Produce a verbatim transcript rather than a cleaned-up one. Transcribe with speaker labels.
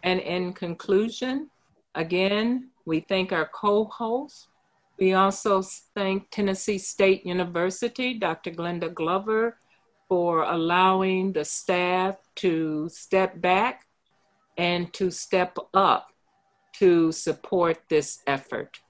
Speaker 1: And in conclusion, again, we thank our co-hosts. We also thank Tennessee State University, Doctor Glenda Glover, for allowing the staff to step back and to step up to support this effort.